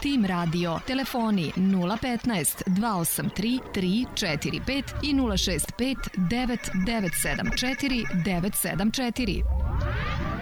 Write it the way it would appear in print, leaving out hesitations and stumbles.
Tim Radio. Telefoni 015 283 345 i 065 9974 974.